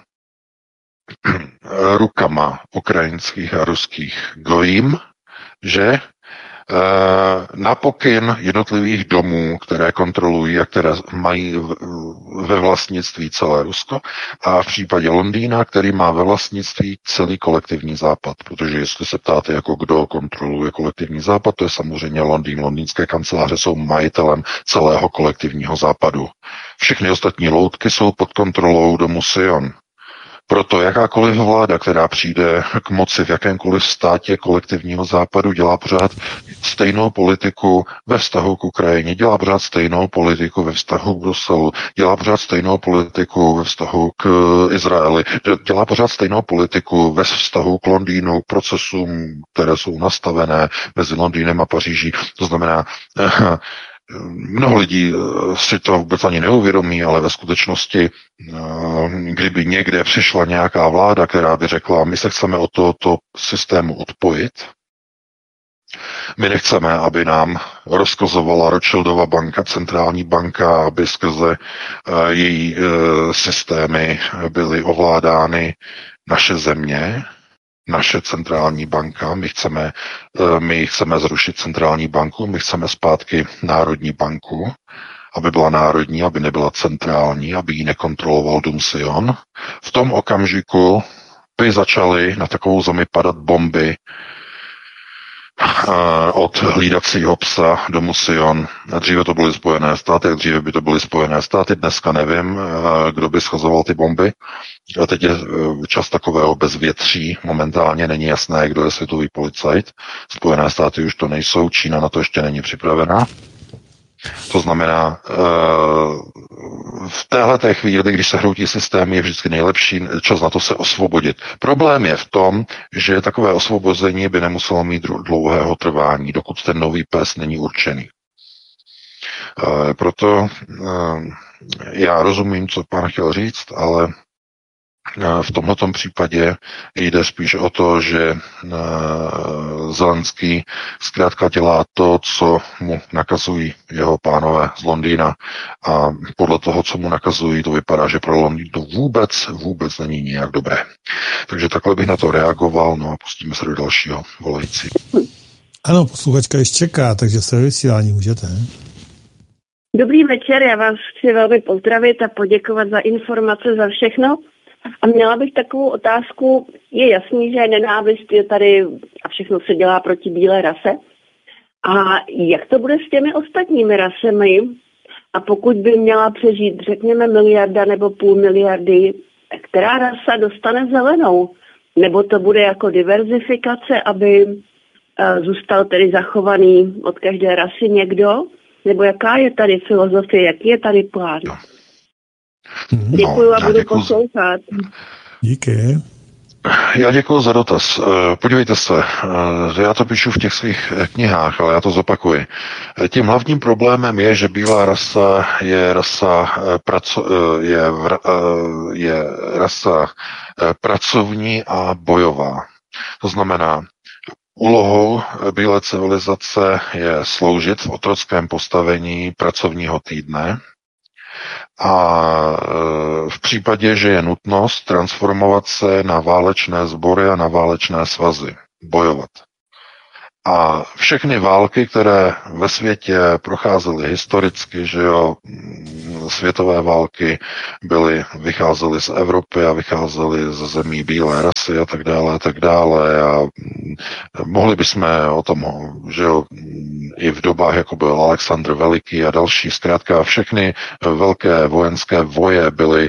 rukama ukrajinských a ruských gojím, že na pokyn jednotlivých domů, které kontrolují a které mají ve vlastnictví celé Rusko, a v případě Londýna, který má ve vlastnictví celý kolektivní západ. Protože jestli se ptáte, jako kdo kontroluje kolektivní západ, to je samozřejmě Londýn. Londýnské kanceláře jsou majitelem celého kolektivního západu. Všechny ostatní loutky jsou pod kontrolou domu Sion. Proto jakákoliv vláda, která přijde k moci v jakémkoliv státě kolektivního západu, dělá pořád stejnou politiku ve vztahu k Ukrajině, dělá pořád stejnou politiku ve vztahu k Bruselu, dělá pořád stejnou politiku ve vztahu k Izraeli, dělá pořád stejnou politiku ve vztahu k Londýnu, k procesům, které jsou nastavené mezi Londýnem a Paříží. To znamená, mnoho lidí si to vůbec ani neuvědomí, ale ve skutečnosti, kdyby někde přišla nějaká vláda, která by řekla, my se chceme od tohoto systému odpojit, my nechceme, aby nám rozkazovala Rothschildova banka, centrální banka, aby skrze její systémy byly ovládány naše země, naše centrální banka, my chceme zrušit centrální banku, my chceme zpátky národní banku, aby byla národní, aby nebyla centrální, aby ji nekontroloval dům Sion. V tom okamžiku by začaly na takovou zemi padat bomby od hlídacího psa domu Sion. Dříve to byly Spojené státy, dříve by to byly Spojené státy, dneska nevím, kdo by schazoval ty bomby. A teď je čas takového bezvětří, momentálně není jasné, kdo je světový policajt. Spojené státy už to nejsou, Čína na to ještě není připravená. To znamená, v téhleté chvíli, když se hroutí systém, je vždycky nejlepší čas na to se osvobodit. Problém je v tom, že takové osvobození by nemuselo mít dlouhého trvání, dokud ten nový pes není určený. Proto já rozumím, co pán chtěl říct, ale v tomto případě jde spíš o to, že Zelenský zkrátka dělá to, co mu nakazují jeho pánové z Londýna, a podle toho, co mu nakazují, to vypadá, že pro Londýn to vůbec není nijak dobré. Takže takhle bych na to reagoval, no a pustíme se do dalšího volající. Ano, posluchačka ještě čeká, takže se vysílání můžete. Dobrý večer, já vás chci velmi pozdravit a poděkovat za informace, za všechno. A měla bych takovou otázku. Je jasný, že nenávist je tady a všechno se dělá proti bílé rase. A jak to bude s těmi ostatními rasemi? A pokud by měla přežít, řekněme, 1 miliarda nebo 0,5 miliardy, která rasa dostane zelenou? Nebo to bude jako diverzifikace, aby zůstal tedy zachovaný od každé rasy někdo? Nebo jaká je tady filozofie, jaký je tady plán? Děkuju a budu poslouchat. Díky. Já děkuji za dotaz. Podívejte se, já to píšu v těch svých knihách, ale já to zopakuji. Tím hlavním problémem je, že bílá rasa je rasa pracovní a bojová. To znamená, úlohou bílé civilizace je sloužit v otrockém postavení pracovního týdne a v případě, že je nutnost transformovat se na válečné sbory a na válečné svazy, bojovat. A všechny války, které ve světě procházely historicky, že jo, světové války vycházely z Evropy a vycházely ze zemí bílé rasy a tak dále a tak dále. A mohli bychom o tom, že jo, i v dobách, jako byl Alexandr Veliký a další, zkrátka všechny velké vojenské voje byly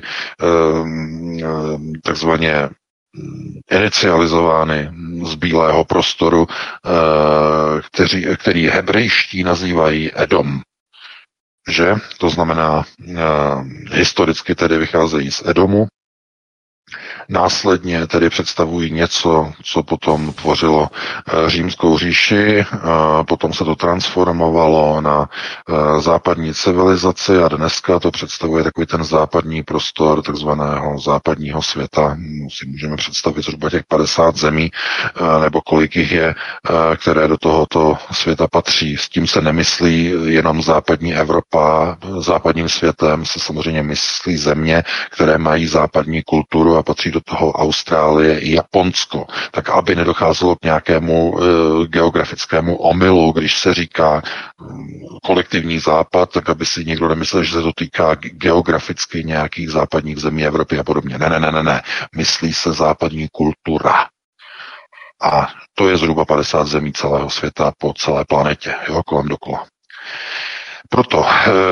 takzvaně inicializovány z bílého prostoru, který hebrejští nazývají Edom. Že? To znamená, historicky tedy vycházejí z Edomu, následně tedy představují něco, co potom tvořilo římskou říši, potom se to transformovalo na západní civilizaci a dneska to představuje takový ten západní prostor takzvaného západního světa. Si můžeme představit zhruba těch 50 zemí, nebo kolik jich je, které do tohoto světa patří. S tím se nemyslí jenom západní Evropa. Západním světem se samozřejmě myslí země, které mají západní kulturu a patří do toho Austrálie i Japonsko, tak aby nedocházelo k nějakému geografickému omylu, když se říká kolektivní západ, tak aby si někdo nemyslel, že se to týká geograficky nějakých západních zemí Evropy a podobně. Ne. Myslí se západní kultura. A to je zhruba 50 zemí celého světa po celé planetě, jo, kolem dokola. Proto,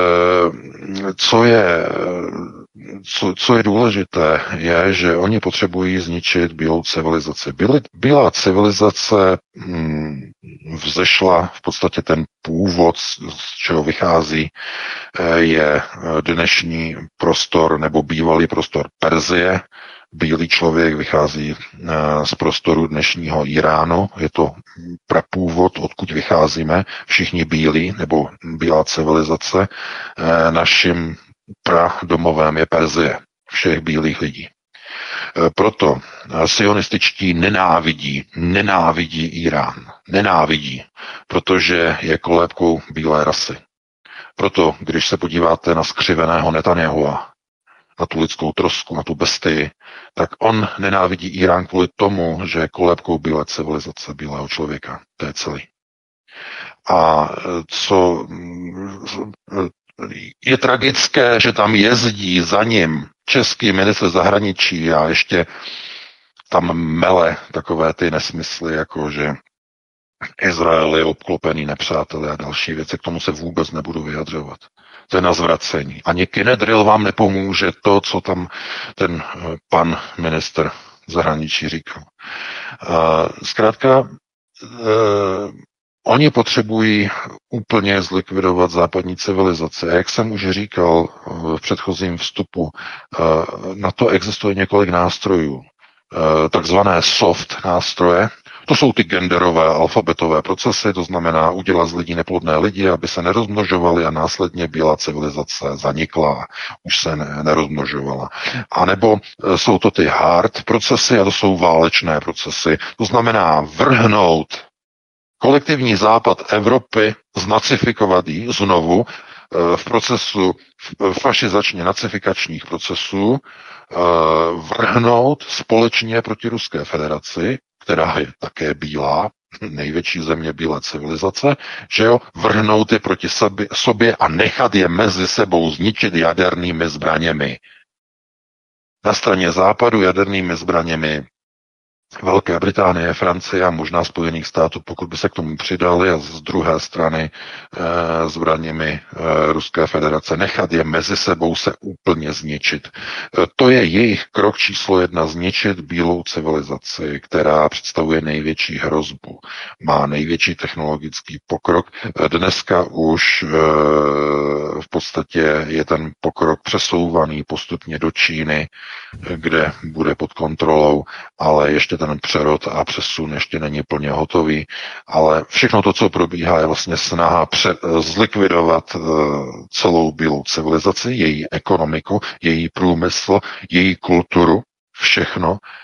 co je důležité, je, že oni potřebují zničit bílou civilizaci. Bílá civilizace vzešla, v podstatě ten původ, z čeho vychází, je dnešní prostor nebo bývalý prostor Perzie. Bílý člověk vychází z prostoru dnešního Iránu, je to prapůvod, odkud vycházíme, všichni bílí, nebo bílá civilizace. Naším pradomovem je Perzie, všech bílých lidí. Proto sionističtí nenávidí Irán. Nenávidí, protože je kolébkou bílé rasy. Proto, když se podíváte na skřiveného Netanyahua, na tu lidskou trosku, na tu bestii, tak on nenávidí Irán kvůli tomu, že je kolébkou bílé civilizace, bílého člověka. To je celý. A co je tragické, že tam jezdí za ním český ministr zahraničí a ještě tam mele takové ty nesmysly, jako že Izrael je obklopený nepřáteli a další věci, k tomu se vůbec nebudu vyjadřovat. To je na zvracení. Ani Kinedril vám nepomůže to, co tam ten pan ministr zahraničí říkal. Zkrátka, oni potřebují úplně zlikvidovat západní civilizaci. A jak jsem už říkal v předchozím vstupu, na to existuje několik nástrojů. Takzvané soft nástroje. To jsou ty genderové alfabetové procesy, to znamená udělat z lidí neplodné lidi, aby se nerozmnožovali a následně bílá civilizace zanikla, už se nerozmnožovala. A nebo jsou to ty hard procesy a to jsou válečné procesy. To znamená vrhnout kolektivní západ Evropy, znacifikovat ji znovu v procesu fašizačně nacifikačních procesů, vrhnout společně proti Ruské federaci, která je také bílá, největší země bílé civilizace, že jo, vrhnout je proti sobě a nechat je mezi sebou zničit jadernými zbraněmi. Na straně západu jadernými zbraněmi Velké Británie, Francie a možná Spojených států, pokud by se k tomu přidali, a z druhé strany zbraněmi Ruské federace, nechat je mezi sebou se úplně zničit. To je jejich krok číslo 1, zničit bílou civilizaci, která představuje největší hrozbu, má největší technologický pokrok. Dneska už v podstatě je ten pokrok přesouvaný postupně do Číny, kde bude pod kontrolou, ale ještě ten přerod a přesun ještě není plně hotový, ale všechno to, co probíhá, je vlastně snaha zlikvidovat celou bílou civilizaci, její ekonomiku, její průmysl, její kulturu, všechno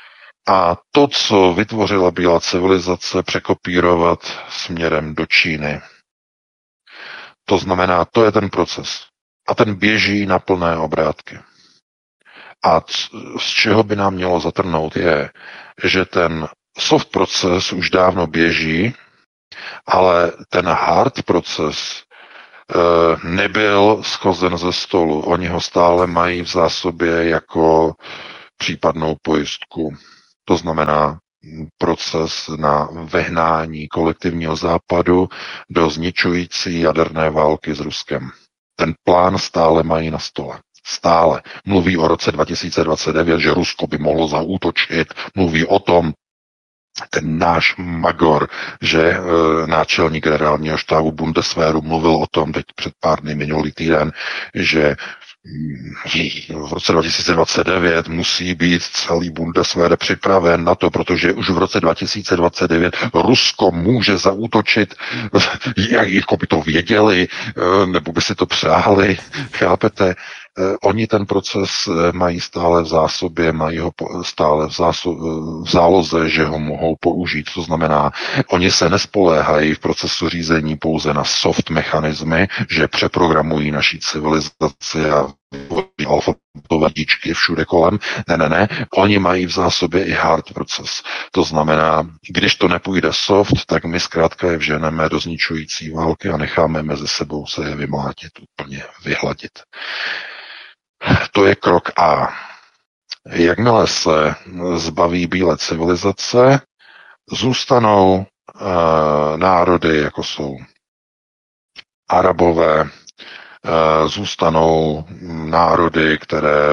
a to, co vytvořila bílá civilizace, překopírovat směrem do Číny. To znamená, to je ten proces. A ten běží na plné obrátky. A z čeho by nám mělo zatrhnout je, že ten soft proces už dávno běží, ale ten hard proces nebyl schozen ze stolu. Oni ho stále mají v zásobě jako případnou pojistku. To znamená proces na vehnání kolektivního západu do zničující jaderné války s Ruskem. Ten plán stále mají na stole. Stále. Mluví o roce 2029, že Rusko by mohlo zaútočit. Mluví o tom ten náš Magor, že náčelník generálního štábu Bundeswehru mluvil o tom teď před pár dny minulý týden, že v roce 2029 musí být celý Bundeswehr připraven na to, protože už v roce 2029 Rusko může zaútočit, jako by to věděli, nebo by si to přáli, chápete? Oni ten proces mají stále v zásobě, mají ho stále v záloze, že ho mohou použít. To znamená, oni se nespoléhají v procesu řízení pouze na soft mechanismy, že přeprogramují naší civilizaci a alfabetové díčky všude kolem. Ne. Oni mají v zásobě i hard proces. To znamená, když to nepůjde soft, tak my zkrátka je vženeme do zničující války a necháme mezi sebou se je vymlátit, úplně vyhladit. To je krok A. Jakmile se zbaví bílé civilizace, zůstanou národy, jako jsou Arabové, zůstanou národy, které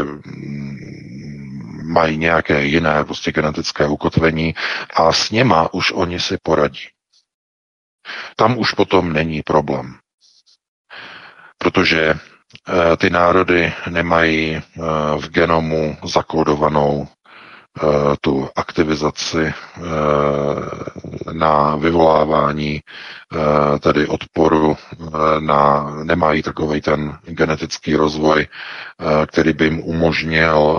mají nějaké jiné prostě genetické ukotvení a s něma už oni si poradí. Tam už potom není problém. Protože ty národy nemají v genomu zakódovanou tu aktivizaci na vyvolávání tedy odporu, nemají takovej ten genetický rozvoj, který by jim umožnil,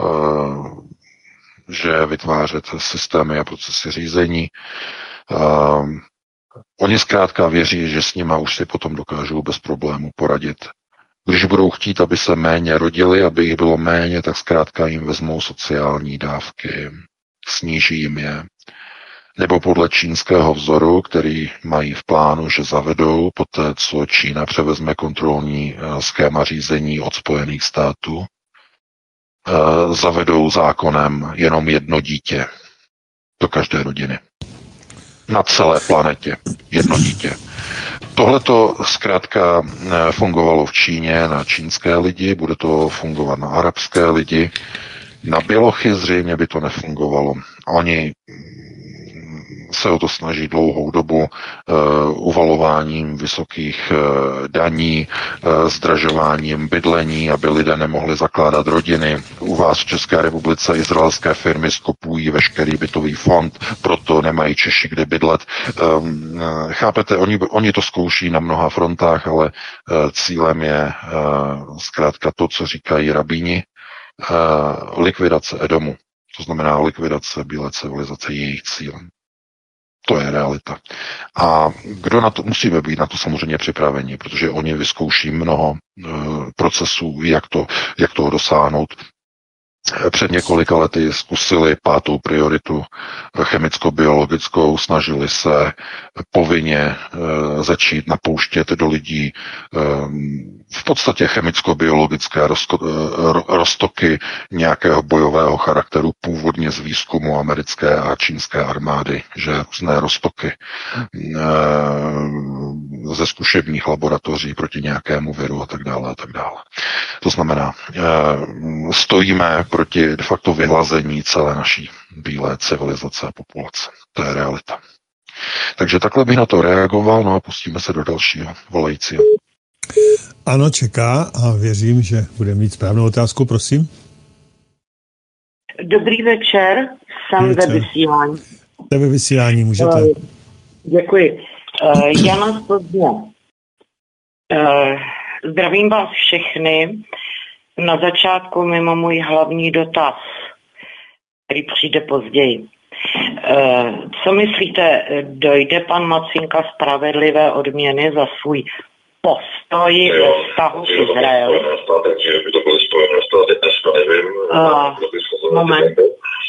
že vytvářet systémy a procesy řízení. Oni zkrátka věří, že s nima už si potom dokážou bez problému poradit. Když budou chtít, aby se méně rodili, aby jich bylo méně, tak zkrátka jim vezmou sociální dávky, sníží jim je. Nebo podle čínského vzoru, který mají v plánu, že zavedou poté, co Čína převezme kontrolní schéma řízení od Spojených států, zavedou zákonem jenom jedno dítě do každé rodiny. Na celé planetě jedno dítě. Tohle to zkrátka fungovalo v Číně na čínské lidi, bude to fungovat na arabské lidi. Na bělochy zřejmě by to nefungovalo. Oni se o to snaží dlouhou dobu uvalováním vysokých daní, zdražováním bydlení, aby lidé nemohli zakládat rodiny. U vás v České republice izraelské firmy skopují veškerý bytový fond, proto nemají Češi kde bydlet. Chápete, oni to zkouší na mnoha frontách, ale cílem je zkrátka to, co říkají rabíni, likvidace Edomu. To znamená likvidace bílé civilizace, jejich cílem. To je realita. A kdo na to, musíme být na to samozřejmě připraveni, protože oni vyzkouší mnoho procesů, jak toho dosáhnout. Před několika lety zkusili 5. prioritu chemicko-biologickou, snažili se povinně začít napouštět do lidí v podstatě chemicko-biologické roztoky nějakého bojového charakteru, původně z výzkumu americké a čínské armády, že různé roztoky ze zkušebních laboratoří proti nějakému viru a tak dále a tak dále. To znamená, stojíme proti de facto vyhlazení celé naší bílé civilizace a populace. To je realita. Takže takhle bych na to reagoval, no a pustíme se do dalšího volajícího. Ano, čeká a věřím, že bude mít správnou otázku, prosím. Dobrý večer, jsem ve vysílání. Jste ve vysílání, můžete. Děkuji. Jana z Plzně. Zdravím vás všechny. Na začátku mimo můj hlavní dotaz, který přijde později. Co myslíte, dojde pan Macinka spravedlivé odměny za svůj postoj ve vztahu k Izraeli? Moment.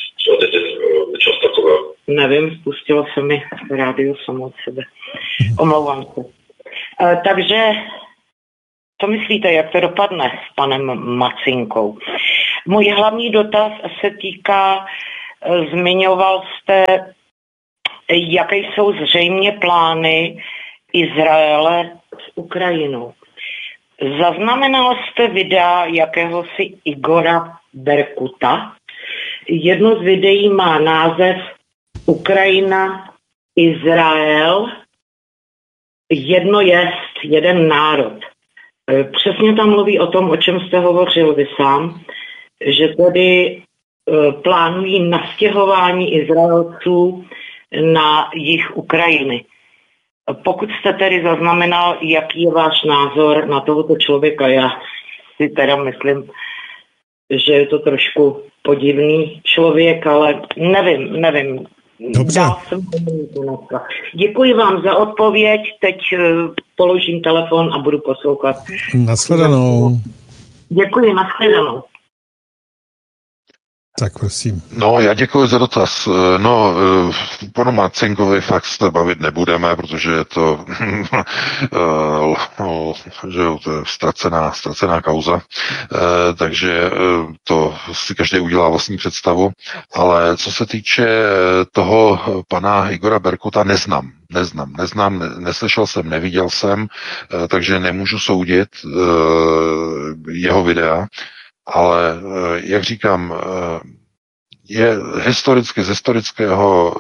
Nevím, spustilo se mi rádio samo od sebe. Omlouvám se. Takže, co myslíte, jak to dopadne s panem Macinkou? Můj hlavní dotaz se týká, zmiňoval jste, jaké jsou zřejmě plány Izraele s Ukrajinou. Zaznamenal jste videa jakéhosi Igora Berkuta? Jedno z videí má název Ukrajina, Izrael, jedno jest, jeden národ. Přesně tam mluví o tom, o čem jste hovořil vy sám, že tedy plánují nastěhování Izraelců na jih Ukrajiny. Pokud jste tedy zaznamenal, jaký je váš názor na tohoto člověka, já si teda myslím, že je to trošku podivný člověk, ale nevím. Dobře. Děkuji vám za odpověď, teď položím telefon a budu poslouchat. Nashledanou. Děkuji, nashledanou. Tak prosím. No, já děkuji za dotaz. No, panu Marcinkovi fakt se bavit nebudeme, protože je to, že jo, to je ztracená kauza, takže to si každý udělá vlastní představu, ale co se týče toho pana Igora Berkuta, neznám, neslyšel jsem, neviděl jsem, takže nemůžu soudit jeho videa. Ale, jak říkám, je historicky, z historického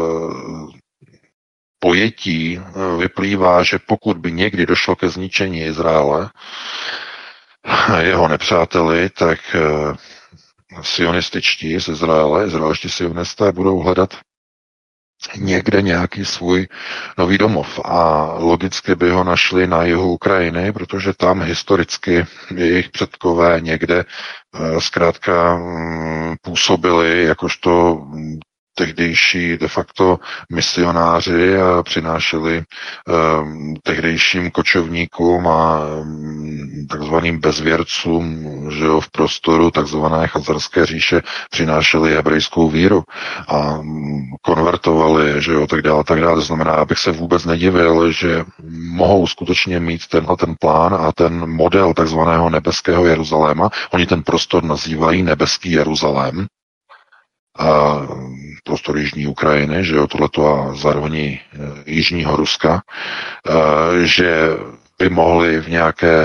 pojetí vyplývá, že pokud by někdy došlo ke zničení Izraele, jeho nepřáteli, tak sionističtí z Izraele, izraelští sionisté budou hledat někde nějaký svůj nový domov a logicky by ho našli na jihu Ukrajiny, protože tam historicky jejich předkové někde zkrátka působili jakožto tehdejší de facto misionáři a přinášeli tehdejším kočovníkům a takzvaným bezvěrcům, že jo, v prostoru takzvané Chazarské říše přinášeli hebrejskou víru a konvertovali, že jo, tak dále. To znamená, abych se vůbec nedivil, že mohou skutečně mít tenhle ten plán a ten model takzvaného nebeského Jeruzaléma. Oni ten prostor nazývají nebeský Jeruzalém, a prostor jižní Ukrajiny, že jo, tohleto a zároveň jižního Ruska, že by mohli v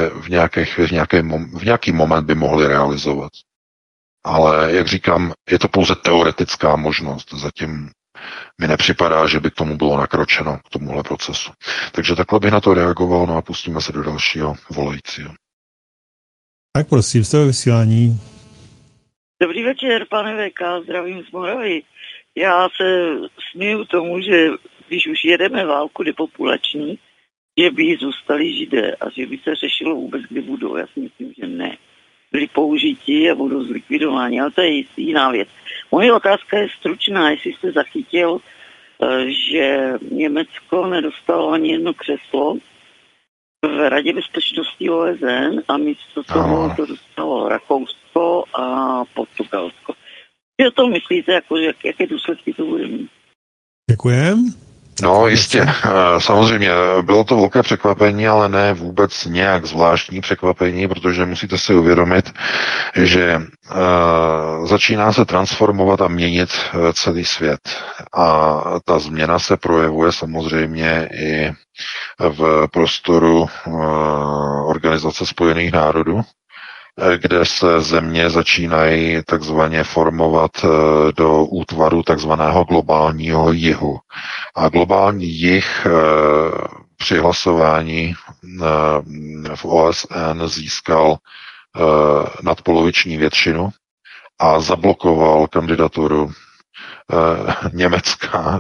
nějaký moment by mohli realizovat. Ale, jak říkám, je to pouze teoretická možnost. Zatím mi nepřipadá, že by k tomu bylo nakročeno, k tomuhle procesu. Takže takhle bych na to reagoval, no a pustíme se do dalšího volajícího. Tak prosím, jste ve vysílání. Dobrý večer, pane VK, zdravím z Moravy. Já se směju tomu, že když už jedeme válku depopulační, že by zůstali Židé a že by se řešilo vůbec, kdy budou. Já si myslím, že ne. Byli použití a budou zlikvidováni, ale to je jiná věc. Moje otázka je stručná, jestli jste zachytil, že Německo nedostalo ani jedno křeslo v Radě bezpečnosti OSN a místo toho to dostalo Rakousko a Portugalsko. Co to myslíte, jako, jaké důsledky to bude mít? Děkujem. No jistě, samozřejmě bylo to velké překvapení, ale ne vůbec nějak zvláštní překvapení, protože musíte si uvědomit, že začíná se transformovat a měnit celý svět. A ta změna se projevuje samozřejmě i v prostoru Organizace spojených národů, kde se země začínají takzvaně formovat do útvaru takzvaného globálního jihu. A globální jih při hlasování v OSN získal nadpoloviční většinu a zablokoval kandidaturu Německa dá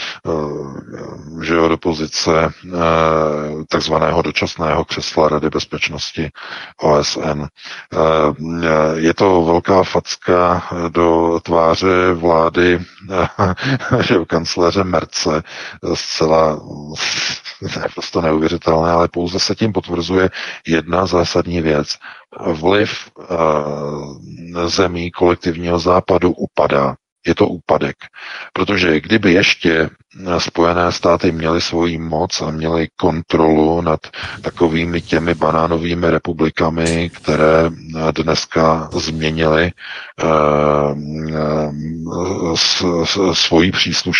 do pozice takzvaného dočasného křesla Rady bezpečnosti OSN. Je to velká facka do tváře vlády kancléře Merce, zcela naprosto neuvěřitelné, ale pouze se tím potvrzuje jedna zásadní věc. Vliv zemí kolektivního západu upadá. Je to úpadek. Protože kdyby ještě Spojené státy měly svoji moc a měly kontrolu nad takovými těmi banánovými republikami, které dneska změnily svoji příslušnost